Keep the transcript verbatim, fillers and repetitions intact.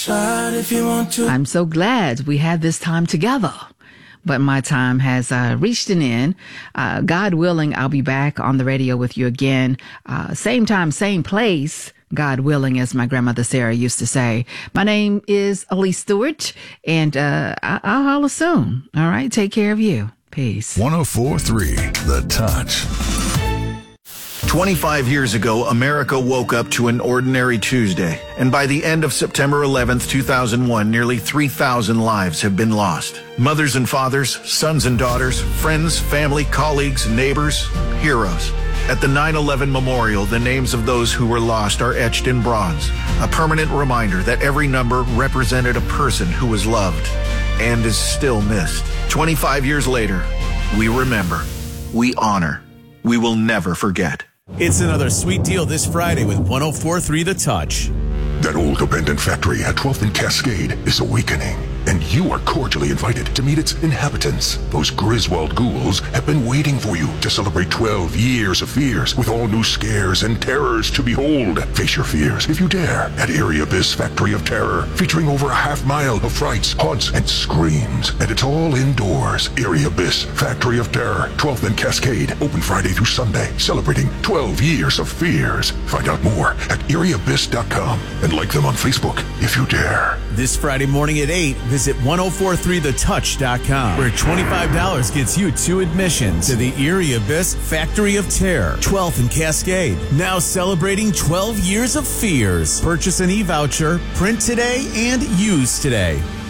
If you want to. I'm so glad we had this time together, but my time has uh, reached an end. Uh, God willing, I'll be back on the radio with you again. Uh, same time, same place. God willing, as my grandmother Sarah used to say. My name is Elise Stewart, and uh, I- I'll holler soon. All right, take care of you. Peace. one oh four point three The Touch. twenty-five years ago, America woke up to an ordinary Tuesday, and by the end of September eleventh, two thousand one, nearly three thousand lives have been lost. Mothers and fathers, sons and daughters, friends, family, colleagues, neighbors, heroes. At the nine eleven Memorial, the names of those who were lost are etched in bronze, a permanent reminder that every number represented a person who was loved and is still missed. twenty-five years later, we remember, we honor, we will never forget. It's another sweet deal this Friday with one oh four point three The Touch. That old abandoned factory at twelfth and Cascade is awakening, and you are cordially invited to meet its inhabitants. Those Griswold ghouls have been waiting for you to celebrate twelve years of fears with all new scares and terrors to behold. Face your fears, if you dare, at Eerie Abyss Factory of Terror, featuring over a half mile of frights, haunts, and screams. And it's all indoors. Eerie Abyss Factory of Terror, twelfth and Cascade, open Friday through Sunday, celebrating twelve years of fears. Find out more at eerie abyss dot com and like them on Facebook if you dare. This Friday morning at eight, visit ten forty-three the touch dot com, where twenty-five dollars gets you two admissions to the Eerie Abyss Factory of Terror, twelfth and Cascade. Now celebrating twelve years of fears. Purchase an e-voucher, print today, and use today.